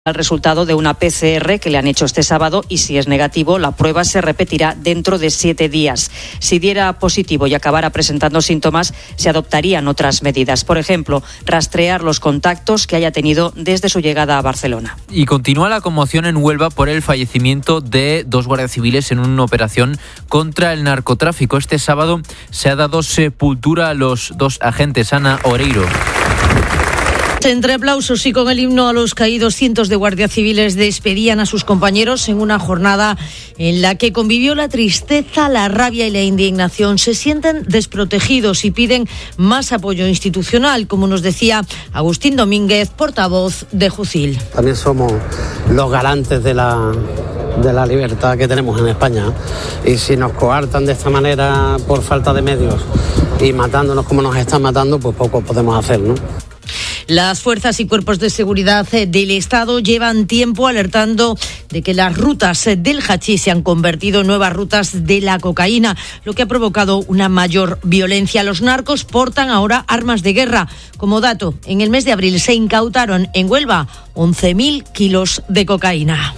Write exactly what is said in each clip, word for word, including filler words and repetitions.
El resultado de una P C R que le han hecho este sábado y si es negativo, la prueba se repetirá dentro de siete días. Si diera positivo y acabara presentando síntomas, se adoptarían otras medidas. Por ejemplo, rastrear los contactos que haya tenido desde su llegada a Barcelona. Y continúa la conmoción en Huelva por el fallecimiento de dos guardias civiles en una operación contra el narcotráfico. Este sábado se ha dado sepultura a los dos agentes. Ana Oreiro. Entre aplausos y con el himno a los caídos, cientos de guardias civiles despedían a sus compañeros en una jornada en la que convivió la tristeza, la rabia y la indignación. Se sienten desprotegidos y piden más apoyo institucional, como nos decía Agustín Domínguez, portavoz de Jucil. También somos los garantes de la, de la libertad que tenemos en España. Y si nos coartan de esta manera por falta de medios y matándonos como nos están matando, pues poco podemos hacer, ¿no? Las fuerzas y cuerpos de seguridad del Estado llevan tiempo alertando de que las rutas del hachís se han convertido en nuevas rutas de la cocaína, lo que ha provocado una mayor violencia. Los narcos portan ahora armas de guerra. Como dato, en el mes de abril se incautaron en Huelva once mil kilos de cocaína.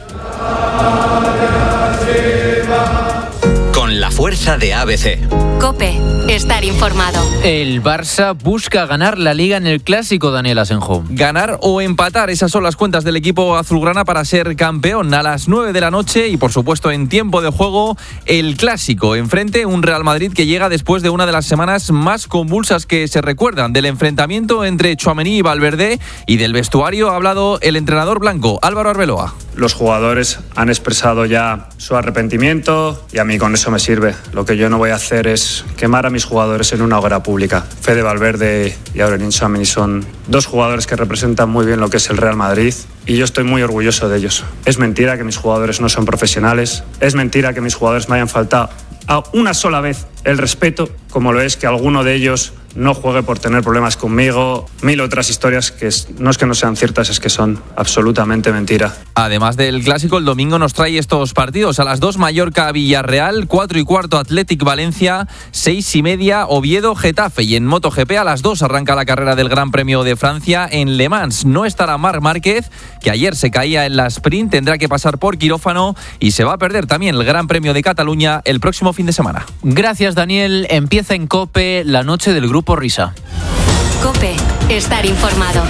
Con la fuerza de A B C. COPE. Estar informado. El Barça busca ganar la Liga en el Clásico, Daniel Asenjo. Ganar o empatar, esas son las cuentas del equipo azulgrana para ser campeón. A las nueve de la noche y, por supuesto, en tiempo de juego, el Clásico. Enfrente, un Real Madrid que llega después de una de las semanas más convulsas que se recuerdan. Del enfrentamiento entre Tchouaméni y Valverde, y del vestuario ha hablado el entrenador blanco, Álvaro Arbeloa. Los jugadores han expresado ya su arrepentimiento y a mí con eso me sirve. Lo que yo no voy a hacer es quemar a mis jugadores en una hoguera pública. Fede Valverde y Aurelien Tchouaméni son dos jugadores que representan muy bien lo que es el Real Madrid y yo estoy muy orgulloso de ellos. Es mentira que mis jugadores no son profesionales, es mentira que mis jugadores me hayan faltado a una sola vez el respeto, como lo es que alguno de ellos no juegue por tener problemas conmigo, mil otras historias que es, no es que no sean ciertas, es que son absolutamente mentira. Además del Clásico, el domingo nos trae estos partidos. A las dos, Mallorca-Villarreal, cuatro y cuarto, Athletic-Valencia, seis y media, Oviedo-Getafe. Y en MotoGP a las dos arranca la carrera del Gran Premio de Francia en Le Mans. No estará Marc Márquez, que ayer se caía en la sprint, tendrá que pasar por quirófano y se va a perder también el Gran Premio de Cataluña el próximo fin de semana. Gracias, Daniel. Empieza en COPE la noche del Grupo Risa. COPE. Estar informado.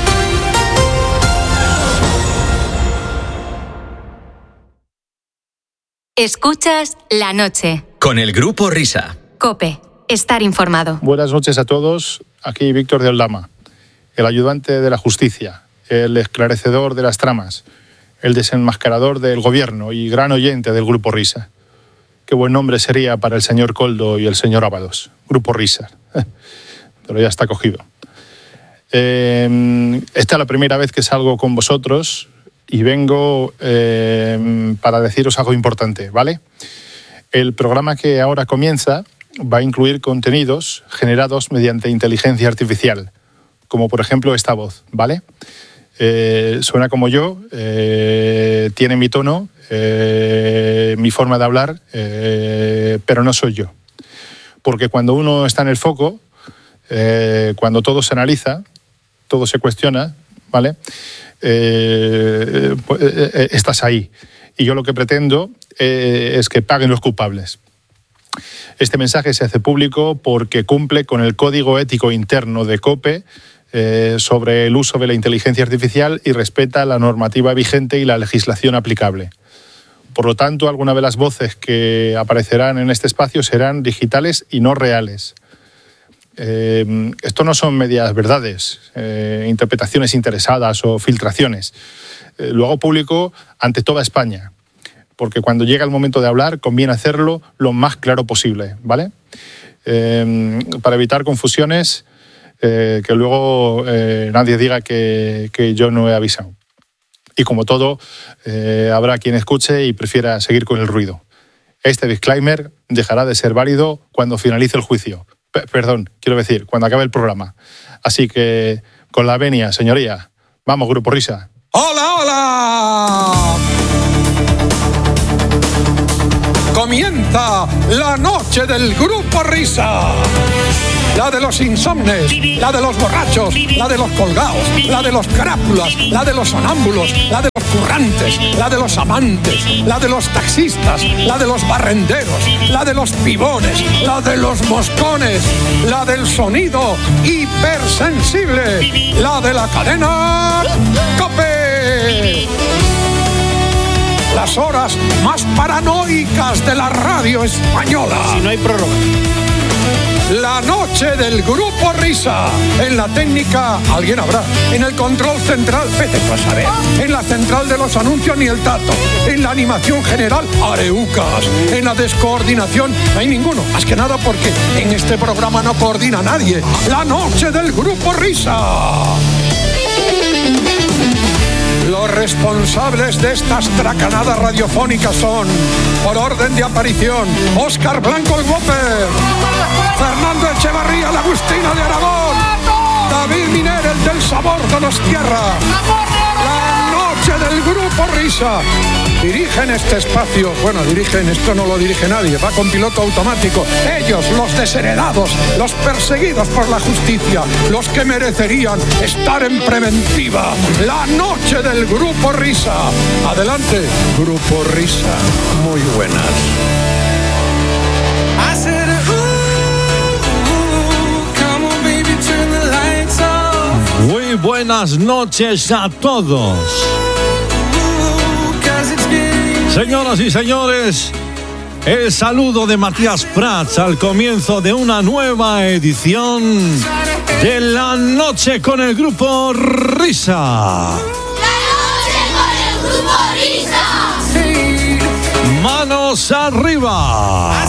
Escuchas la noche. Con el Grupo Risa. COPE. Estar informado. Buenas noches a todos. Aquí Víctor de Aldama, el ayudante de la justicia, el esclarecedor de las tramas, el desenmascarador del gobierno y gran oyente del Grupo Risa. Qué buen nombre sería para el señor Koldo y el señor Ábalos. Grupo Risa. Pero ya está cogido. Eh, esta es la primera vez que salgo con vosotros y vengo eh, para deciros algo importante, ¿vale? El programa que ahora comienza va a incluir contenidos generados mediante inteligencia artificial, como por ejemplo esta voz, ¿vale? Eh, suena como yo, eh, tiene mi tono, eh, mi forma de hablar, eh, pero no soy yo. Porque cuando uno está en el foco, eh, cuando todo se analiza, todo se cuestiona, ¿vale? Eh, pues, eh, estás ahí. Y yo lo que pretendo eh, es que paguen los culpables. Este mensaje se hace público porque cumple con el código ético interno de COPE eh, sobre el uso de la inteligencia artificial y respeta la normativa vigente y la legislación aplicable. Por lo tanto, algunas de las voces que aparecerán en este espacio serán digitales y no reales. Eh, esto no son medias verdades, eh, interpretaciones interesadas o filtraciones. Eh, lo hago público ante toda España, porque cuando llega el momento de hablar conviene hacerlo lo más claro posible, ¿vale? Eh, para evitar confusiones, eh, que luego eh, nadie diga que, que yo no he avisado. Y como todo, eh, habrá quien escuche y prefiera seguir con el ruido. Este disclaimer dejará de ser válido cuando finalice el juicio. P- perdón, quiero decir, cuando acabe el programa. Así que, con la venia, señoría, vamos, Grupo Risa. ¡Hola, hola! Comienza comienza la noche del Grupo Risa. La de los insomnes, la de los borrachos, la de los colgados, la de los carápulas, la de los sonámbulos, la de los currantes, la de los amantes, la de los taxistas, la de los barrenderos, la de los pibones, la de los moscones, la del sonido hipersensible, la de la cadena COPE. Las horas más paranoicas de la radio española. Si no hay prórroga. La noche del Grupo Risa. En la técnica, alguien habrá. En el control central, vete tú a saber. En la central de los anuncios, ni el tato. En la animación general, areucas. En la descoordinación, no hay ninguno. Más que nada porque en este programa no coordina nadie. La noche del Grupo Risa. Los responsables de estas tracanadas radiofónicas son, por orden de aparición, Óscar Blanco el Whopper, Fernando Echevarría, la Agustina de Aragón, David Miner, el del Sabor Donostierra. La noche del Grupo Risa. Dirigen este espacio, bueno, dirigen, esto no lo dirige nadie, va con piloto automático. Ellos, los desheredados, los perseguidos por la justicia, los que merecerían estar en preventiva. La noche del Grupo Risa. Adelante, Grupo Risa. Muy buenas. Muy buenas noches a todos. Señoras y señores, el saludo de Matías Prats al comienzo de una nueva edición de La Noche con el Grupo Risa. ¡La Noche con el Grupo Risa! Manos arriba.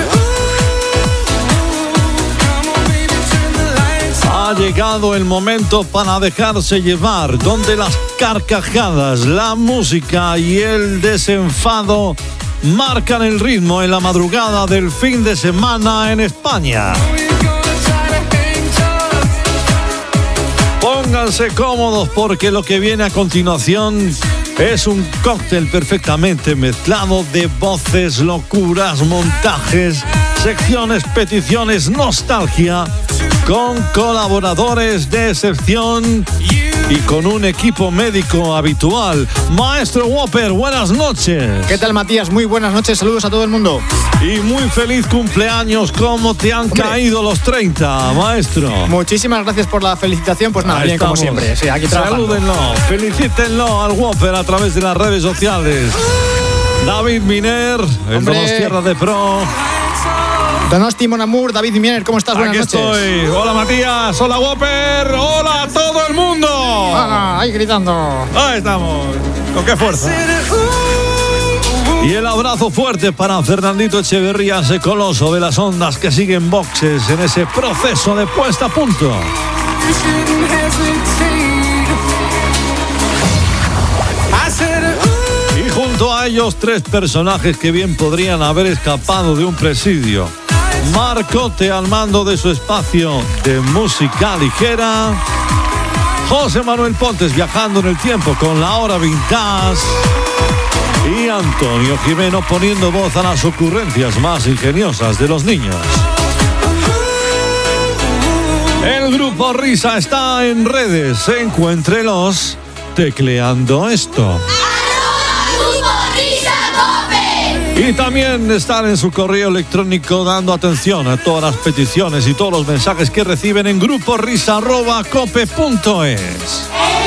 Ha llegado el momento para dejarse llevar, donde las carcajadas, la música y el desenfado marcan el ritmo en la madrugada del fin de semana en España. Pónganse cómodos porque lo que viene a continuación es un cóctel perfectamente mezclado de voces, locuras, montajes, secciones, peticiones, nostalgia, con colaboradores de excepción y con un equipo médico habitual. Maestro Whopper, buenas noches. ¿Qué tal, Matías? Muy buenas noches, saludos a todo el mundo. Y muy feliz cumpleaños. ¿Cómo te han Hombre. caído los treinta, maestro? Muchísimas gracias por la felicitación. Pues nada, Ahí bien estamos. como siempre. Sí, aquí trabajando. Salúdenlo, felicítenlo al Whopper a través de las redes sociales. David Miner, el Donostierra de Pro. Donosti, Mon Amour, David Miner, ¿cómo estás? Buenas Aquí noches. Estoy. Hola, Matías. Hola, Whopper. Hola a todo el mundo. Ah, ahí gritando. Ahí estamos. Con qué fuerza. Y el abrazo fuerte para Fernandito Echeverría, ese coloso de las ondas que sigue en boxes en ese proceso de puesta a punto. Y junto a ellos, tres personajes que bien podrían haber escapado de un presidio. Marcote al mando de su espacio de música ligera. José Manuel Pontes viajando en el tiempo con la hora vintage. Y Antonio Jimeno poniendo voz a las ocurrencias más ingeniosas de los niños. El Grupo Risa está en redes. Encuéntrelos tecleando esto. Y también están en su correo electrónico dando atención a todas las peticiones y todos los mensajes que reciben en grupo risa arroba cope punto es.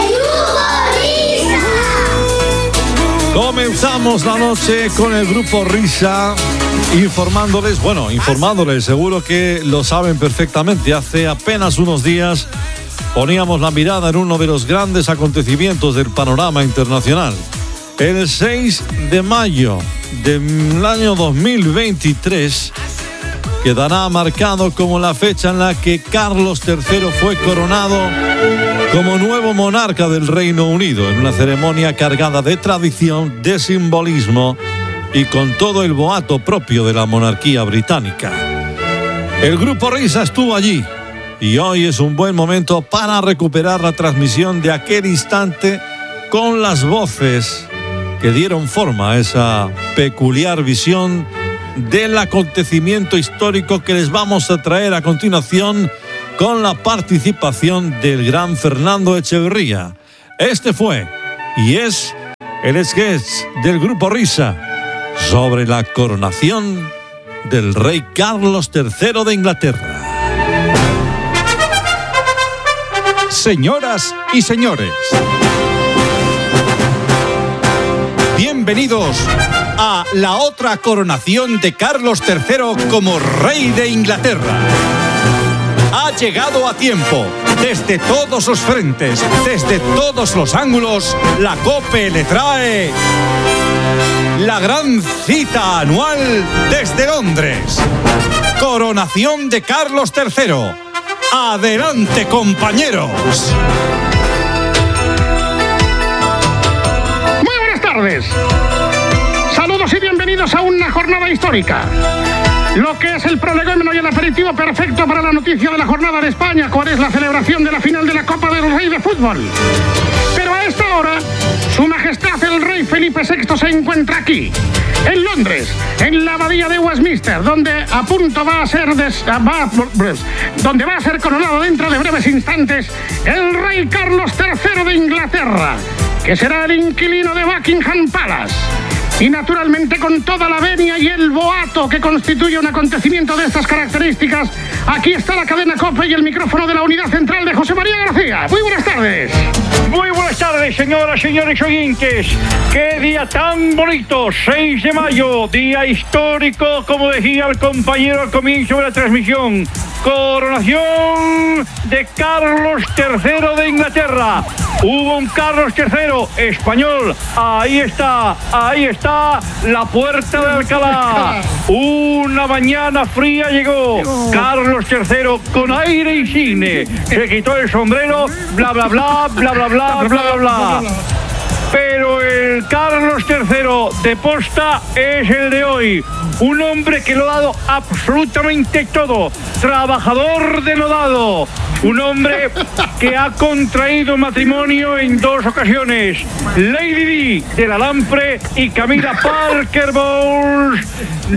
Comenzamos la noche con el Grupo Risa informándoles, bueno, informándoles, seguro que lo saben perfectamente. Hace apenas unos días poníamos la mirada en uno de los grandes acontecimientos del panorama internacional. El seis de mayo del año dos mil veintitrés quedará marcado como la fecha en la que Carlos tercero fue coronado como nuevo monarca del Reino Unido, en una ceremonia cargada de tradición, de simbolismo y con todo el boato propio de la monarquía británica. El Grupo Risa estuvo allí y hoy es un buen momento para recuperar la transmisión de aquel instante con las voces que dieron forma a esa peculiar visión del acontecimiento histórico que les vamos a traer a continuación con la participación del gran Fernando Echeverría. Este fue y es el sketch del Grupo Risa sobre la coronación del rey Carlos tercero de Inglaterra. Señoras y señores, bienvenidos a la otra coronación de Carlos tercero como rey de Inglaterra. Ha llegado a tiempo. Desde todos los frentes, desde todos los ángulos, la COPE le trae la gran cita anual desde Londres. Coronación de Carlos tercero. Adelante, compañeros. Muy buenas tardes. Saludos y bienvenidos a una jornada histórica. Lo que es el prolegómeno y el aperitivo perfecto para la noticia de la jornada de España, cuál es la celebración de la final de la Copa del Rey de Fútbol. Pero a esta hora, Su Majestad el Rey Felipe sexto se encuentra aquí, en Londres, en la abadía de Westminster, donde a punto va a ser des, va, donde va a ser coronado dentro de breves instantes el Rey Carlos tercero de Inglaterra, que será el inquilino de Buckingham Palace. Y naturalmente con toda la venia y el boato que constituye un acontecimiento de estas características, aquí está la cadena COPE y el micrófono de la unidad central de José María García. Muy buenas tardes. Muy buenas tardes, señoras, señores oyentes. Qué día tan bonito, seis de mayo, día histórico, como decía el compañero al comienzo de la transmisión. Coronación de Carlos tercero de Inglaterra. Hubo un Carlos tercero español. Ahí está, ahí está la puerta de Alcalá. Una mañana fría llegó Carlos tercero con aire insigne. Se quitó el sombrero, bla, bla, bla, bla, bla, bla, bla, bla, bla. Pero el Carlos tercero de posta es el de hoy. Un hombre que lo ha dado absolutamente todo. Trabajador denodado. Un hombre que ha contraído matrimonio en dos ocasiones. Lady Di de la Lampre y Camila Parker Bowles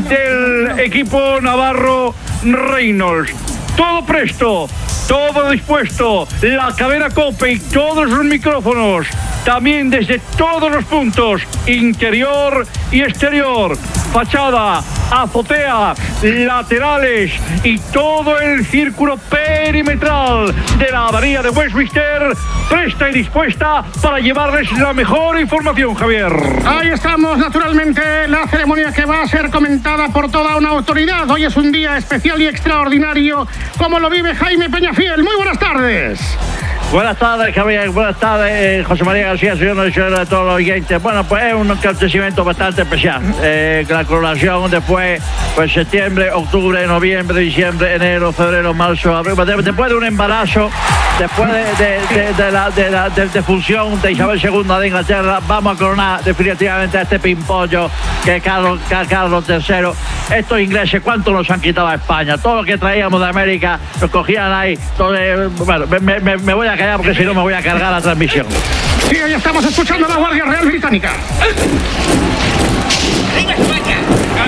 del equipo navarro Reynolds. Todo presto, todo dispuesto, la cadena COPE y todos los micrófonos, también desde todos los puntos, interior y exterior, fachada, azotea, laterales y todo el círculo perimetral de la abadía de Westminster, presta y dispuesta para llevarles la mejor información, Javier. Ahí estamos, naturalmente, la ceremonia que va a ser comentada por toda una autoridad. Hoy es un día especial y extraordinario, como lo vive Jaime Peñafiel. Muy buenas tardes. Buenas tardes, Javier. Buenas tardes, José María García, señor y señora de todos los oyentes. Bueno, pues es un acontecimiento bastante especial. Eh, la coronación después, pues septiembre, octubre, noviembre, diciembre, enero, febrero, marzo, abril. Después de un embarazo, después de, de, de, de la de la de, de función de Isabel segunda de Inglaterra, vamos a coronar definitivamente a este pimpollo que es Carlos, Carlos tercero. Estos ingleses, ¿cuánto nos han quitado a España? Todo lo que traíamos de América, nos cogían ahí. Entonces, bueno, me, me, me voy a callar porque si no me voy a cargar la transmisión. Sí, hoy estamos escuchando a la Guardia Real Británica. ¡Viva España!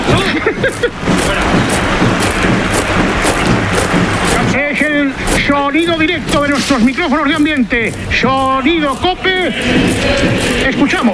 Es el sonido directo de nuestros micrófonos de ambiente. Sonido COPE. Escuchamos.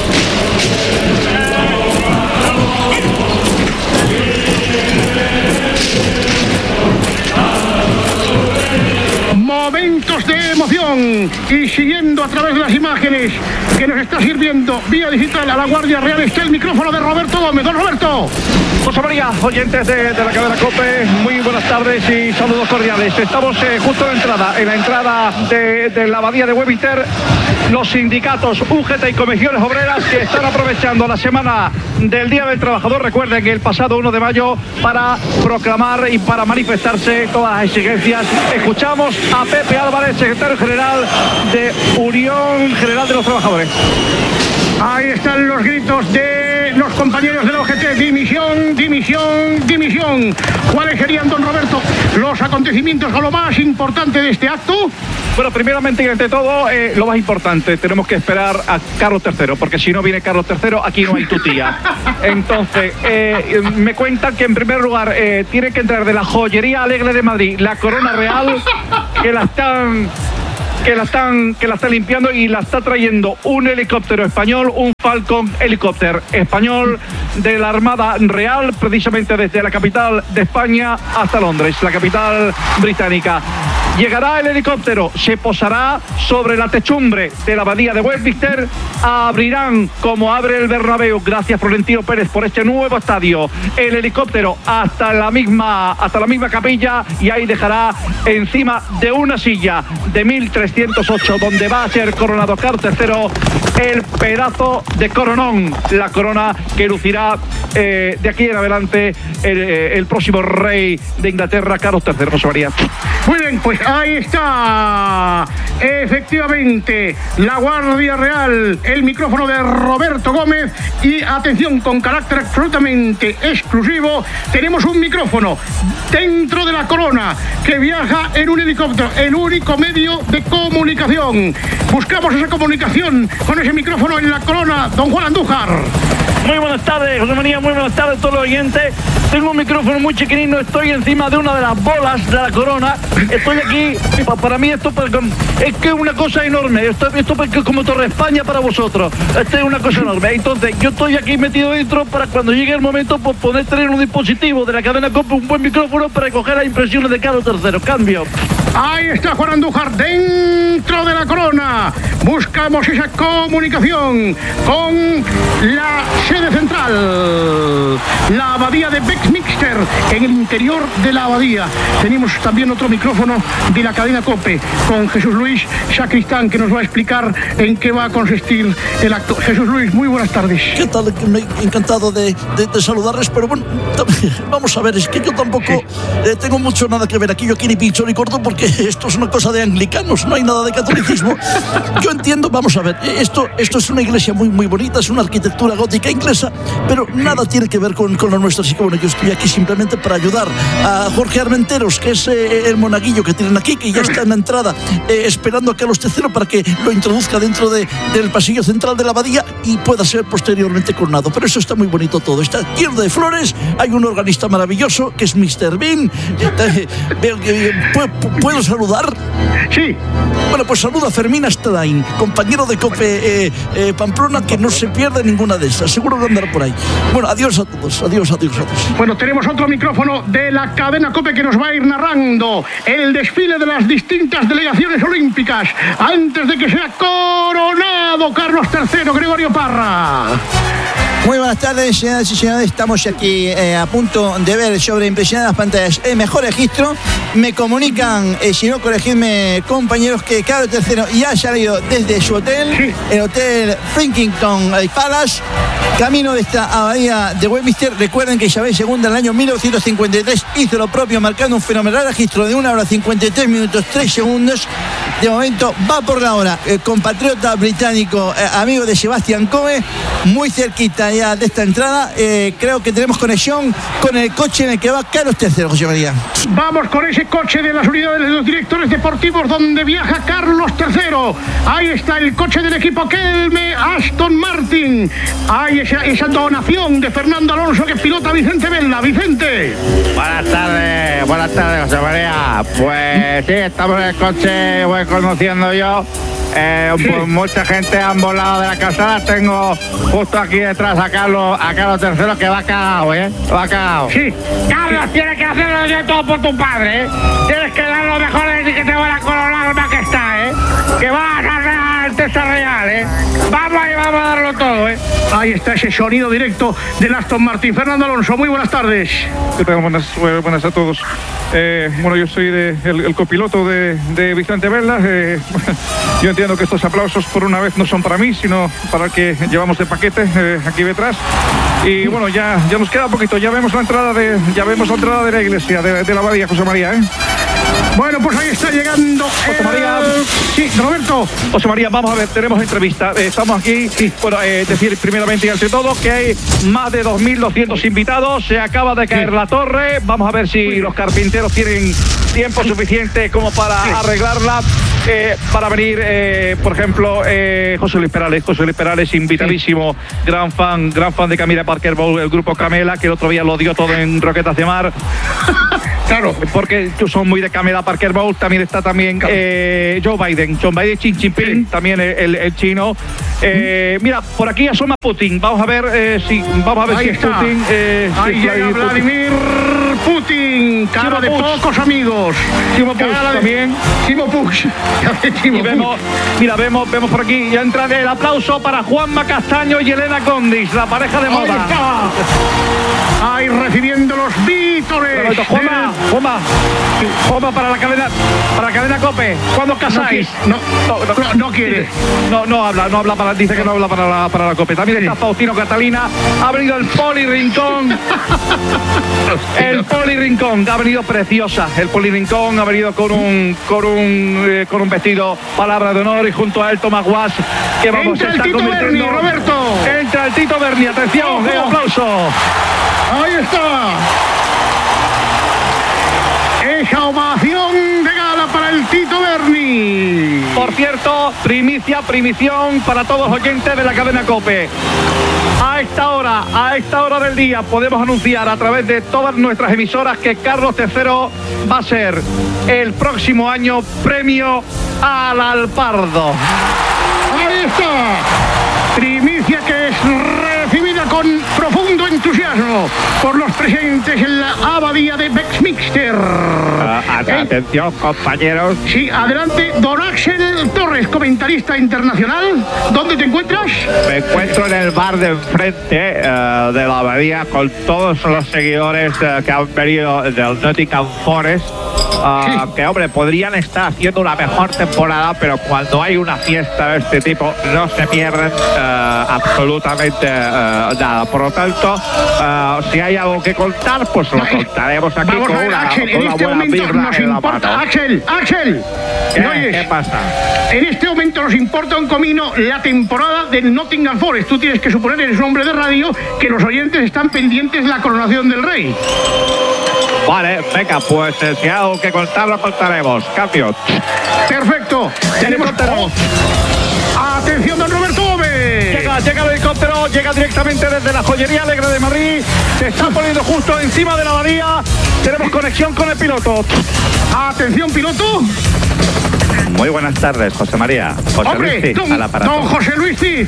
Momentos de emoción y siguiendo a través de las imágenes que nos está sirviendo vía digital a la Guardia Real está el micrófono de Roberto Gómez. Don Roberto. José María, oyentes de, de la cadena COPE, muy buenas tardes y saludos cordiales. Estamos eh, justo en la entrada, en la entrada de, de la abadía de Westminster. Los sindicatos U G T y comisiones obreras que están aprovechando la semana del Día del Trabajador, recuerden que el pasado uno de mayo, para proclamar y para manifestarse todas las exigencias. Escuchamos a Pepe Álvarez, secretario general de Unión General de los Trabajadores. Ahí están los gritos de los compañeros del O G T. Dimisión, dimisión, dimisión. ¿Cuáles serían, don Roberto, los acontecimientos o lo más importante de este acto? Bueno, primeramente y ante todo, eh, lo más importante, tenemos que esperar a Carlos tercero, porque si no viene Carlos tercero, aquí no hay tutía. Entonces, eh, me cuentan que en primer lugar eh, tiene que entrar de la joyería Alegre de Madrid la corona real, que la están... que la están que la está limpiando y la está trayendo un helicóptero español, un Falcon helicóptero español de la Armada Real, precisamente desde la capital de España hasta Londres, la capital británica. Llegará el helicóptero, se posará sobre la techumbre de la abadía de Westminster, abrirán como abre el Bernabéu, gracias Florentino Pérez por este nuevo estadio, el helicóptero hasta la misma hasta la misma capilla y ahí dejará encima de una silla de mil trescientos ocho donde va a ser coronado Carlos tercero el pedazo de coronón, la corona que lucirá eh, de aquí en adelante el, el próximo rey de Inglaterra, Carlos tercero, José María. Muy bien, pues ahí está, efectivamente, la Guardia Real, el micrófono de Roberto Gómez y atención, con carácter absolutamente exclusivo, tenemos un micrófono dentro de la corona que viaja en un helicóptero, el único medio de comunicación. Buscamos esa comunicación con ese micrófono en la corona, don Juan Andújar. Muy buenas tardes, José María, muy buenas tardes a todos los oyentes. Tengo un micrófono muy chiquitino, estoy encima de una de las bolas de la corona. Estoy aquí, para mí esto es que es una cosa enorme. Esto, esto es como Torre España para vosotros. Esto es una cosa enorme. Entonces, yo estoy aquí metido dentro para cuando llegue el momento pues, poder tener un dispositivo de la cadena COPE, un buen micrófono para coger las impresiones de Carlos tercero. Cambio. Ahí está Juan Andújar dentro de la corona. Buscamos esa comunicación con la sede central, la abadía de Westminster, en el interior de la abadía. Tenemos también otro micrófono de la cadena COPE con Jesús Luis Sacristán, que nos va a explicar en qué va a consistir el acto. Jesús Luis, muy buenas tardes. ¿Qué tal? Me, encantado de, de, de saludarles, pero bueno, vamos a ver, es que yo tampoco eh, tengo mucho nada que ver aquí, yo aquí ni pincho ni corto, porque esto es una cosa de anglicanos, no hay nada de catolicismo. Yo entiendo, vamos a ver, esto, esto es una iglesia muy, muy bonita, es una arquitectura gótica inglesa, pero nada tiene que ver con, con la nuestra. Así que bueno, yo estoy aquí simplemente para ayudar a Jorge Armenteros, que es eh, el monaguillo que tienen aquí, que ya está en la entrada eh, esperando a Carlos tercero para que lo introduzca dentro de, del pasillo central de la abadía y pueda ser posteriormente coronado. Pero eso está muy bonito todo, está lleno de flores, hay un organista maravilloso que es mister Bean. Eh, veo que ¿puedo, ¿puedo saludar? Sí. Bueno, pues saludo a Fermín Astadain, compañero de COPE eh, eh, Pamplona, que no se pierde ninguna de estas, seguro que andará por ahí. Bueno, adiós a todos, adiós, adiós a todos. Bueno, tenemos otro micrófono de la cadena COPE que nos va a ir narrando el desfile de las distintas delegaciones olímpicas antes de que sea coronado Carlos tercero, Gregorio Parra. Muy buenas tardes, señoras y señores. Estamos aquí eh, a punto de ver sobre impresionadas pantallas el mejor registro. Me comunican, eh, si no corregidme, compañeros, que Carlos tercero ya ha salido desde su hotel, sí. el hotel Finkington Palace, camino de esta abadía de Westminster. Recuerden que Isabel segunda en el año mil novecientos cincuenta y tres hizo lo propio, marcando un fenomenal registro de una hora cincuenta y tres minutos tres segundos. De momento va por la hora el compatriota británico, eh, amigo de Sebastián Coe, muy cerquita ya de esta entrada. Eh, creo que tenemos conexión con el coche en el que va Carlos tercero, José María. Vamos con ese coche de las unidades de los directores deportivos donde viaja Carlos tercero. Ahí está el coche del equipo Kelme Aston Martin. Hay esa, esa donación de Fernando Alonso que pilota Vicente Vela. Vicente. Buenas tardes, buenas tardes, José María. Pues sí, estamos en el coche, voy conociendo yo. Eh, sí. Pues mucha gente han volado de la calzada. Tengo justo aquí detrás a Carlos, a Carlos tercero, que va cagado, ¿eh? Va cagado. Sí. Carlos, tienes que hacerlo de todo por tu padre, ¿eh? Tienes que dar lo mejor de ti, que te van a coronar más que está, ¿eh? Que vas a dar Alteza Real, ¿eh? Vamos y vamos a darlo todo, ¿eh? Ahí está ese sonido directo del Aston Martin. Fernando Alonso, muy buenas tardes. ¿Qué tal? Buenas, buenas a todos. Eh, bueno, yo soy de, el, el copiloto de, de Vicente Vela. Eh, yo entiendo que estos aplausos por una vez no son para mí, sino para el que llevamos de paquete eh, aquí detrás. Y bueno, ya, ya nos queda poquito. Ya vemos la entrada de, ya vemos la entrada de la iglesia, de, de la abadía, José María, ¿eh? Bueno, pues ahí está llegando José María. Sí, Roberto. José María, vamos a ver, tenemos entrevista. Eh, estamos aquí, sí. Bueno, eh, decir primeramente y ante todo que hay más de dos mil doscientos invitados. Se acaba de caer sí. la torre. Vamos a ver si los carpinteros tienen tiempo suficiente como para sí. arreglarla. Eh, para venir, eh, por ejemplo, eh, José Luis Perales. José Luis Perales, invitadísimo, sí. gran fan, gran fan de Camila Parker Bowl, el grupo Camela, que el otro día lo dio todo en Roquetas de Mar. Claro, porque tú son muy de Camela Parker Bowl. También está también eh, Joe Biden, Joe Biden, Xi Jinping, sí. también el, el, el chino. Eh, mira, por aquí asoma Putin. Vamos a ver eh, si vamos a ver ahí si está. es Putin. Eh, ahí si llega Vladimir Putin, Putin cara de Puig. Pocos amigos. Timo Puig también. Timo Puig. Y vemos, mira, vemos, vemos por aquí, ya entra el aplauso para Juanma Castaño y Elena Condis, la pareja de moda. Ahí está. Ahí recibiendo los vítores. Juanma, Juanma, Juanma para la cadena, para la cadena COPE. ¿Cuándo casáis? No, no, no, no, no quiere. No, no habla, no habla para, dice que no habla para la, para la COPE. También está Faustino Catalina, ha venido el Poli Rincón. El Poli Rincón, ha venido preciosa. El Poli Rincón ha venido con un, con un, eh, con un vestido, palabra de honor, y junto a él Tomás Guas, que vamos entra a estar el Tito Berni, Roberto. Entra el Tito Berni, atención, un aplauso. Ahí está. Esa ovación de gala para el Tito Berni. Por cierto, primicia, primición para todos los oyentes de la cadena COPE. A esta hora, a esta hora del día, podemos anunciar a través de todas nuestras emisoras que Carlos tercero va a ser el próximo año premio al Alpardo. Ahí está. Primicia que es recibida con profundo entusiasmo por los presentes en la abadía de Westminster. Uh, atención, eh, compañeros. Sí, adelante, don Axel Torres, comentarista internacional. ¿Dónde te encuentras? Me encuentro en el bar de enfrente uh, de la abadía con todos los seguidores uh, que han venido del Nottingham Forest. Uh, sí. Que, hombre, podrían estar haciendo una mejor temporada, pero cuando hay una fiesta de este tipo no se pierden uh, absolutamente uh, nada. Por lo tanto, uh, si hay algo que contar, pues lo contaremos aquí. Vamos con a ver, una, Axel, con en este momento nos importa. Axel, Axel, ¿Qué? ¿oyes? ¿Qué pasa? En este momento nos importa un comino la temporada del Nottingham Forest. Tú tienes que suponer, eres un hombre de radio, que los oyentes están pendientes de la coronación del rey. Vale, venga, pues eh, si hay algo que contar, lo contaremos. Cambio. Perfecto. Tenemos... Oh. Atención, don Roberto Gómez. Llega, llega el helicóptero, llega directamente desde la Joyería Alegre de Madrid. Se está poniendo justo encima de la abadía. Tenemos conexión con el piloto. Atención, piloto. Muy buenas tardes, José María. José Hombre, Luis, don, al aparato. don José Luis Cid.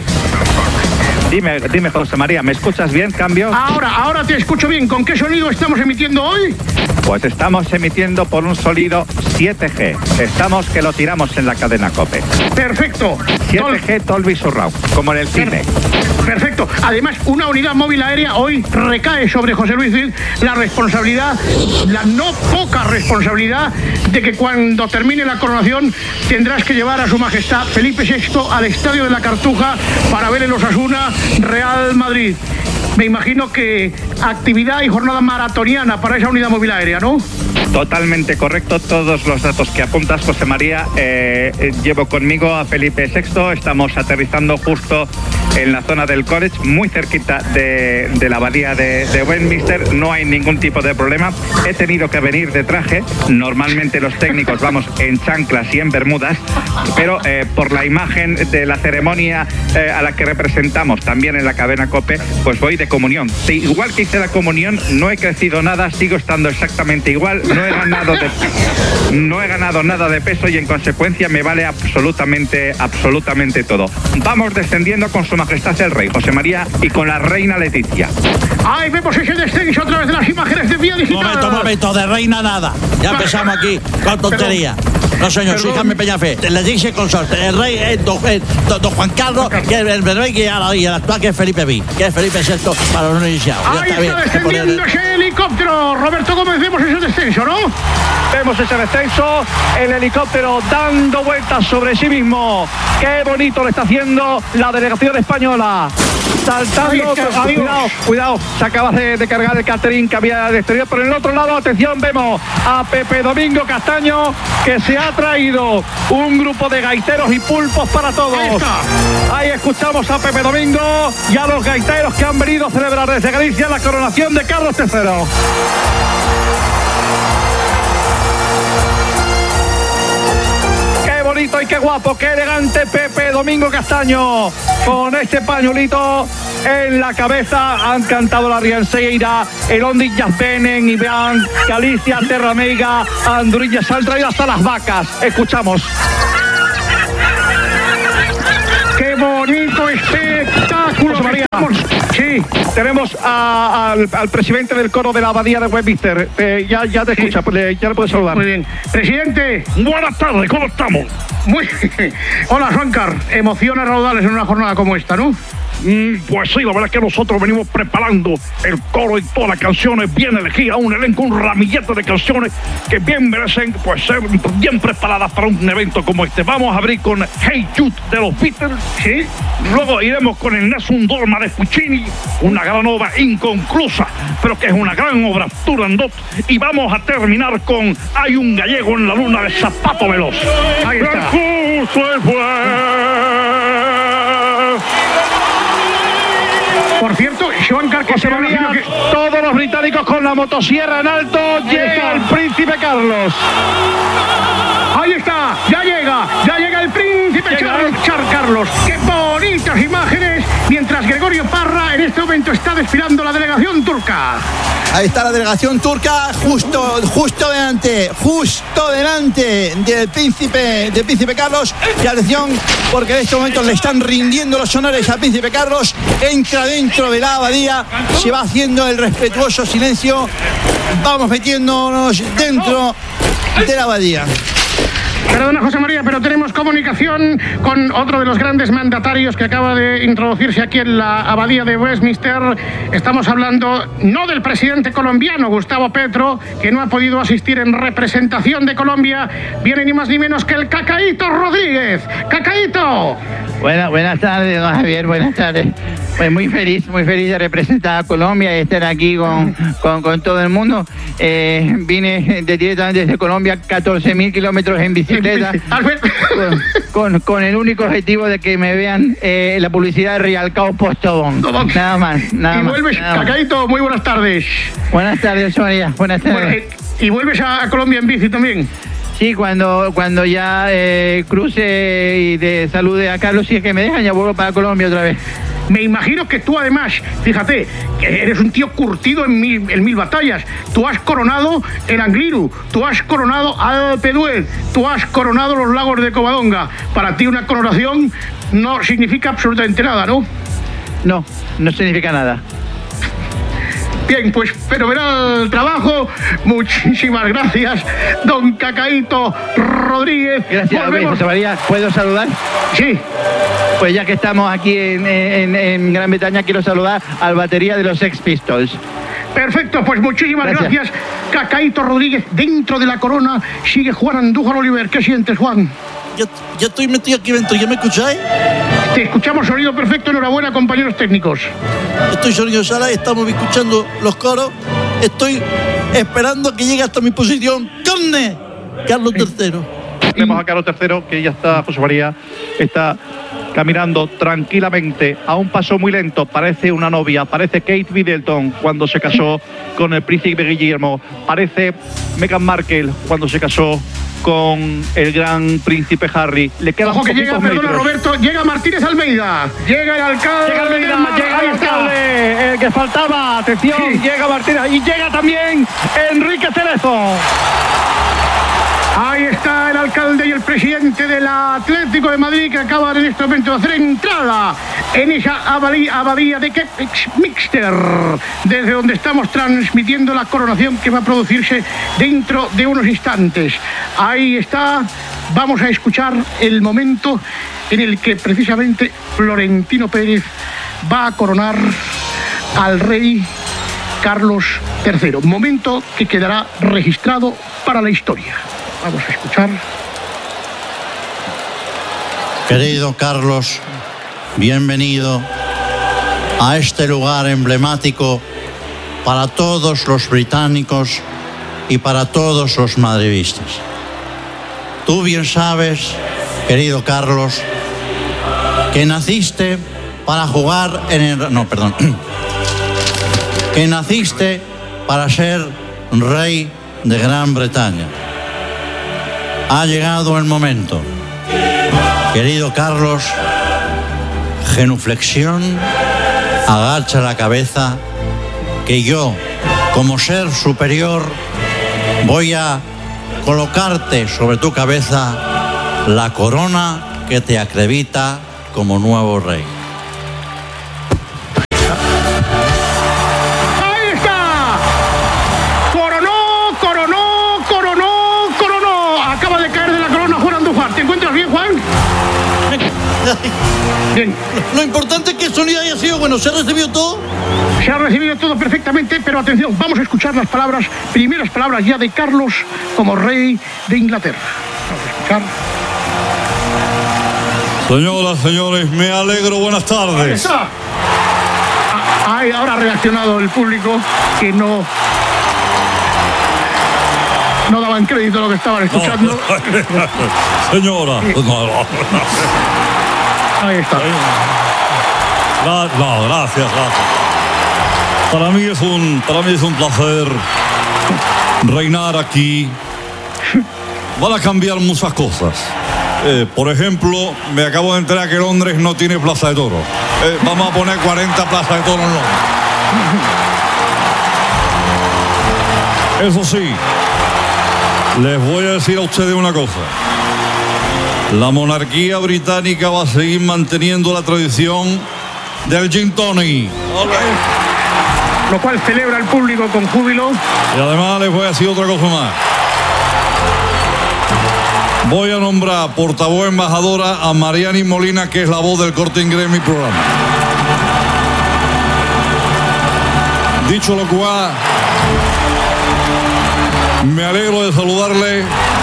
Dime, dime, José María, ¿me escuchas bien? ¿Cambio? Ahora, ahora te escucho bien. ¿Con qué sonido estamos emitiendo hoy? Pues estamos emitiendo por un sonido siete G. Estamos que lo tiramos en la cadena COPE. Perfecto. siete G Dolby Surround, como en el cine. Perfecto. Además, una unidad móvil aérea hoy recae sobre José Luis Cid la responsabilidad, la no poca responsabilidad, de que cuando termine la coronación tendrás que llevar a su majestad Felipe sexto al Estadio de la Cartuja para ver el Osasuna Real Madrid. Me imagino que actividad y jornada maratoniana para esa unidad móvil aérea, ¿no? Totalmente correcto, todos los datos que apuntas, José María. Eh, eh, llevo conmigo a Felipe sexto, estamos aterrizando justo en la zona del college, muy cerquita de, de la abadía de, de Westminster. No hay ningún tipo de problema. He tenido que venir de traje. Normalmente los técnicos vamos en chanclas y en bermudas, pero eh, por la imagen de la ceremonia eh, a la que representamos también en la cadena COPE, pues voy de comunión. Sí, igual que hice la comunión, no he crecido nada, sigo estando exactamente igual, no he ganado de, no he ganado nada de peso y en consecuencia me vale absolutamente, absolutamente todo. Vamos descendiendo con su majestad el rey, José María, y con la reina Leticia. ¡Ay, vemos ese descenso a través de las imágenes de Vía Digital! Momento, momento, de reina nada. Ya empezamos aquí con tontería. No, señor, soy Jaime Peñafé. Le dice consorte. El rey es don, eh, don, don Juan Carlos, que es el rey, y el actual que es Felipe V, que es Felipe sexto para los no iniciados. Ahí está, está descendiendo ese helicóptero. Roberto Gómez, vemos ese descenso, ¿no? Vemos ese descenso, el helicóptero dando vueltas sobre sí mismo. Qué bonito lo está haciendo la delegación española. Saltando, está, cuidado, cuidado, se acaba de, de cargar el catering que había de exterior. Por el otro lado, atención, vemos a Pepe Domingo Castaño, que se ha traído un grupo de gaiteros y pulpos para todos. Ahí escuchamos a Pepe Domingo y a los gaiteros que han venido a celebrar desde Galicia la coronación de Carlos tercero. bonito y qué guapo, qué elegante Pepe Domingo Castaño. Con este pañuelito en la cabeza han cantado la Rianseira, el Ondillas Benen, Iván, Galicia, Terra Meiga, Andurilla, se han traído hasta las vacas. Escuchamos. ¡Qué bonito espectáculo! María. Sí, tenemos a, al, al presidente del coro de la abadía de Westminster. Eh, ya, ya te escucha, sí. le, ya le puedes saludar. Muy bien. Presidente. Buenas tardes, ¿cómo estamos? Muy bien. Hola, Juancar. Emociones raudales en una jornada como esta, ¿no? Mm, pues sí, la verdad es que nosotros venimos preparando el coro y todas las canciones bien elegidas, un elenco, un ramillete de canciones que bien merecen pues ser bien preparadas para un evento como este. Vamos a abrir con Hey Jude de los Beatles, ¿sí? Luego iremos con el Nessun Dorma de Puccini, una gran obra inconclusa, pero que es una gran obra Turandot, y vamos a terminar con Hay un gallego en la luna de Zapato Veloz. Ahí está. Por cierto, Juancar, que se van a que todos los británicos con la motosierra en alto. Llega el príncipe Carlos. Ahí está, ya llega, ya llega el príncipe Charles, Charles Carlos. ¡Qué bonitas imágenes! Mientras Gregorio Parra en este momento está desfilando la delegación turca. Ahí está la delegación turca, justo, justo delante, justo delante del príncipe, del príncipe Carlos. Y atención, porque en este momento le están rindiendo los honores al príncipe Carlos. Entra dentro de la abadía, se va haciendo el respetuoso silencio. Vamos metiéndonos dentro de la abadía. Perdona, José María, pero tenemos comunicación con otro de los grandes mandatarios que acaba de introducirse aquí en la abadía de Westminster. Estamos hablando no del presidente colombiano, Gustavo Petro, que no ha podido asistir en representación de Colombia. Viene ni más ni menos que el Cacaíto Rodríguez. ¡Cacaíto! Buena, buenas tardes, don Javier, buenas tardes. Pues muy feliz, muy feliz de representar a Colombia y estar aquí con, con, con todo el mundo. Eh, vine de, directamente desde Colombia, catorce mil kilómetros en bicicleta, con, con, con el único objetivo de que me vean eh, la publicidad de Rialcao Postobón. Nada más, nada y más. Y vuelves, Cacaíto, muy buenas tardes. Buenas tardes, María, buenas tardes. Bueno, eh, y vuelves a, a Colombia en bici también. Sí, cuando, cuando ya eh, cruce y de salude a Carlos, si es que me dejan, ya vuelvo para Colombia otra vez. Me imagino que tú además, fíjate, que eres un tío curtido en mil, en mil batallas. Tú has coronado el Angliru, tú has coronado Alpe d'Huez, tú has coronado los lagos de Covadonga. Para ti una coronación no significa absolutamente nada, ¿no? No, no significa nada. Bien, pues fenomenal trabajo. Muchísimas gracias, don Cacaíto Rodríguez. Gracias, José María. ¿Puedo saludar? Sí. Pues ya que estamos aquí en, en, en Gran Bretaña, quiero saludar al batería de los Sex Pistols. Perfecto, pues muchísimas gracias. gracias. Cacaíto Rodríguez, dentro de la corona sigue Juan Andújar Oliver. ¿Qué sientes, Juan? Ya, ya estoy metido aquí dentro, ¿ya me escucháis? Te escuchamos, sonido perfecto, enhorabuena, compañeros técnicos. Estoy sonido sala, estamos escuchando los coros. Estoy esperando que llegue hasta mi posición. ¡Carne! Carlos tercero. Vemos a Carlos tercero, que ya está, José María, está caminando tranquilamente a un paso muy lento. Parece una novia, parece Kate Middleton cuando se casó con el príncipe Guillermo, parece Meghan Markle cuando se casó con el gran príncipe Harry. Le quedan Ojo que llega, metros. perdona Roberto, llega Martínez Almeida, llega el alcalde, llega Almeida, llega el alcalde, el que faltaba, atención, sí. Llega Martínez y llega también Enrique Cerezo. Ahí está el alcalde y el presidente del Atlético de Madrid, que acaban en este momento de hacer entrada en esa abadía, abadía de Westminster, desde donde estamos transmitiendo la coronación que va a producirse dentro de unos instantes. Ahí está, vamos a escuchar el momento en el que precisamente Florentino Pérez va a coronar al rey Carlos tercero. Momento que quedará registrado para la historia. Vamos a escuchar. Querido Carlos, bienvenido a este lugar emblemático para todos los británicos y para todos los madridistas. Tú bien sabes, querido Carlos, que naciste para jugar en el... No, perdón. Que naciste para ser rey de Gran Bretaña. Ha llegado el momento Querido Carlos, genuflexión, agacha la cabeza, que yo, como ser superior, voy a colocarte sobre tu cabeza la corona que te acredita como nuevo rey. ¡Ahí está! Coronó, coronó, coronó, coronó. Acaba de caer de la corona Juan Andújar. ¿Te encuentras bien, Juan? Bien. Lo importante es que el sonido haya sido bueno. ¿Se ha recibido todo? Se ha recibido todo perfectamente, pero atención, vamos a escuchar las palabras, primeras palabras ya de Carlos como rey de Inglaterra. Vamos a escuchar. Señoras, señores, me alegro, buenas tardes. Ahí está. Ah, ahí ahora ha reaccionado el público que no... No daban crédito a lo que estaban escuchando. No. Señora. Sí. No, no. Ahí está. No, no, gracias, gracias. Para mí es un, para mí es un placer reinar aquí. Van a cambiar muchas cosas. Eh, por ejemplo, me acabo de enterar que Londres no tiene plaza de toros. Eh, vamos a poner cuarenta plazas de toros en Londres. Eso sí, les voy a decir a ustedes una cosa. La monarquía británica va a seguir manteniendo la tradición del gin tonic. Lo cual celebra el público con júbilo. Y además les voy a decir otra cosa más. Voy a nombrar portavoz embajadora a Mariani Molina, que es la voz del Corte Inglés en mi programa. Dicho lo cual, me alegro de saludarle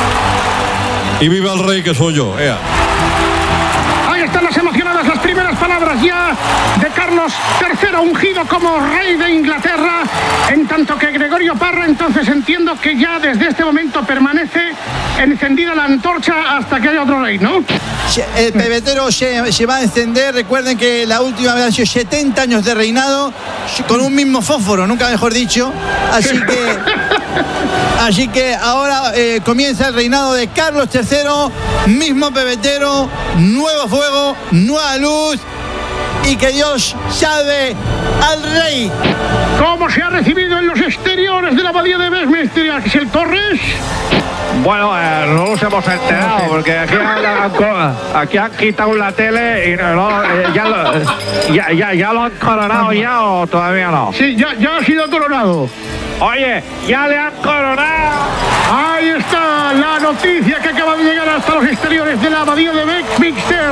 y viva el rey que soy yo. Ea. Ahí están las emocionadas, las primeras palabras ya de Carlos tercero, ungido como rey de Inglaterra, en tanto que Gregorio Parra, entonces entiendo que ya desde este momento permanece encendida la antorcha hasta que haya otro rey, ¿no? El pebetero se, se va a encender. Recuerden que la última vez han sido setenta años de reinado con un mismo fósforo, nunca mejor dicho. Así que, así que ahora eh, comienza el reinado de Carlos tercero, mismo pebetero, nuevo fuego, nueva luz. Y que Dios salve al rey. ¿Cómo se ha recibido en los exteriores de la abadía de Westminster, Axel Torres? Bueno, eh, no nos hemos enterado porque aquí han, aquí han quitado la tele y no, no, eh, ya, lo, ya, ya, ya lo han coronado ya o todavía no. Sí, ya, ya ha sido coronado. Oye, ya le han coronado. Ahí está la noticia que acaba de llegar hasta los exteriores de la abadía de Westminster.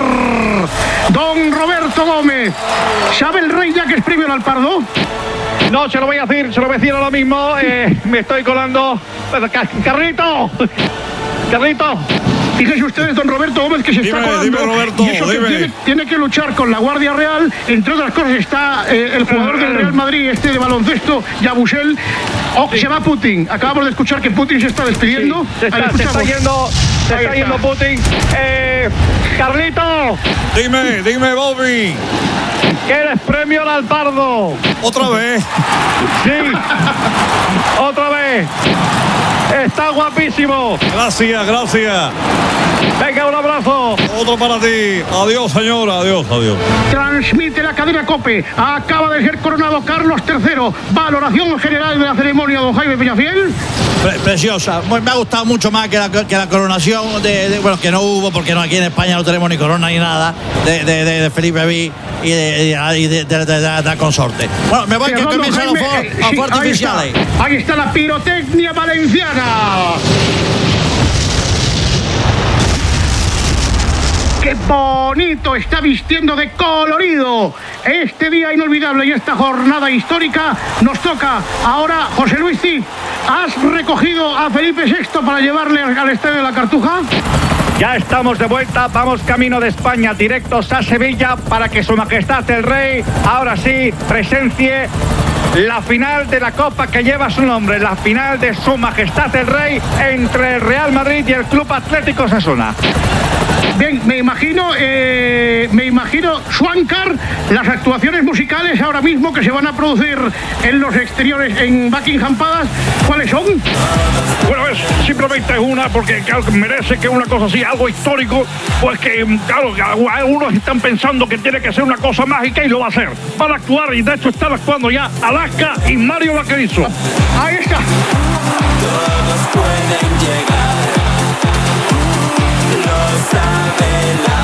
Don Roberto Gómez, ¿sabe el rey ya que es premio al Pardo? No, se lo voy a decir, se lo voy a decir ahora mismo. Eh, me estoy colando. ¡Carrito! ¡Carrito! Fíjense ustedes, don Roberto Gómez, que se dime, está colando. Dime, Roberto, y eso dime. que tiene, tiene que luchar con la Guardia Real. Entre otras cosas está eh, el jugador del Real Madrid, este de baloncesto, Yabusel. Oh, sí. Se va Putin. Acabamos de escuchar que Putin se está despidiendo. Sí, se, está, se está yendo, se está, está yendo Putin. Eh, Carlito. Dime, dime, Bobby. ¿Quieres premio al Pardo? ¿Otra vez? Sí. Otra vez. Está guapísimo. Gracias, gracias. Venga, un abrazo. Otro para ti. Adiós, señora. Adiós, adiós. Transmite la cadena COPE. Acaba de ser coronado Carlos tercero. Valoración general de la ceremonia, don Jaime Peñafiel. Pre preciosa. Me ha gustado mucho más que la, que la coronación de, de, bueno, que no hubo, porque no, aquí en España no tenemos ni corona ni nada, de, de, de, de Felipe V y de, de, de, de, de, de, de consorte. Bueno, me voy, que comienzan los fuegos artificiales. Ahí está la pirotecnia valenciana. ¡Qué bonito está vistiendo de colorido! Este día inolvidable y esta jornada histórica nos toca ahora, José Luis Cid. ¿Has recogido a Felipe sexto para llevarle al Estadio de la Cartuja? Ya estamos de vuelta, vamos camino de España, directos a Sevilla para que Su Majestad el Rey, ahora sí, presencie la final de la Copa que lleva su nombre, la final de Su Majestad el Rey entre el Real Madrid y el Club Atlético Osasuna. Bien, me imagino, eh, me imagino, Swankar, las actuaciones musicales ahora mismo que se van a producir en los exteriores en Buckingham Palace, ¿cuáles son? Bueno, es simplemente una, porque claro, merece que una cosa así, algo histórico, pues que, claro, algunos están pensando que tiene que ser una cosa mágica y lo va a hacer. Van a actuar y de hecho están actuando ya Alaska y Mario Vaquerizo. Ahí está. Todos pueden llegar, lo sabe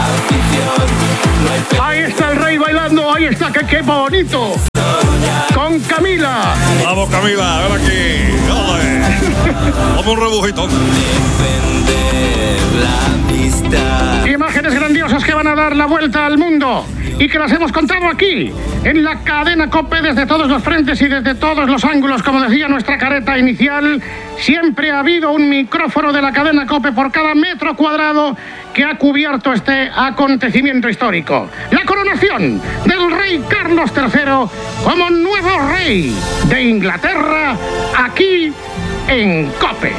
la afición. Ahí está el rey bailando, ahí está, que qué bonito. Con Camila. Vamos, Camila, ven aquí. Vamos un rebujito. Imágenes grandiosas que van a dar la vuelta al mundo y que las hemos contado aquí, en la cadena COPE, desde todos los frentes y desde todos los ángulos. Como decía nuestra careta inicial, siempre ha habido un micrófono de la cadena COPE por cada metro cuadrado que ha cubierto este acontecimiento histórico. La coronación del rey Carlos tercero como nuevo rey de Inglaterra, aquí en COPE.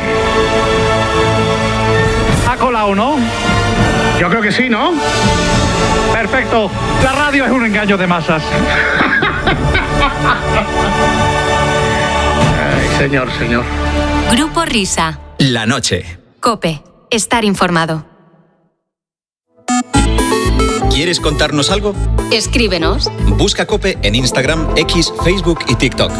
¿Ha colado, no? Yo creo que sí, ¿no? Perfecto. La radio es un engaño de masas. Ay, señor, señor. Grupo Risa. La noche. COPE. Estar informado. ¿Quieres contarnos algo? Escríbenos. Busca COPE en Instagram, X, Facebook y TikTok.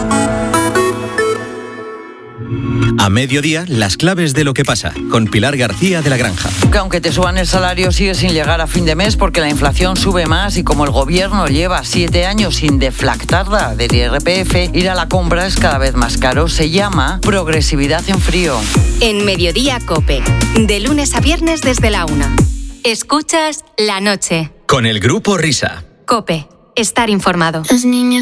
A mediodía, las claves de lo que pasa, con Pilar García de la Granja. Que aunque te suban el salario, sigue sin llegar a fin de mes porque la inflación sube más y como el gobierno lleva siete años sin deflactarla del I R P F, ir a la compra es cada vez más caro. Se llama progresividad en frío. En Mediodía COPE. De lunes a viernes desde la una. Escuchas La Noche. Con el Grupo Risa. COPE. Estar informado. Los niños